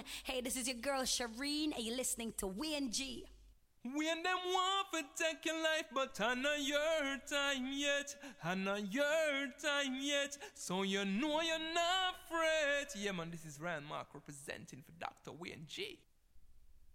Hey, this is your girl Shireen, and you're listening to Wayne G. When them want to take your life, but I know your time yet. I know your time yet. So you know you're not afraid. Yeah, man, this is Ryan Mark representing for Dr. Wayne G.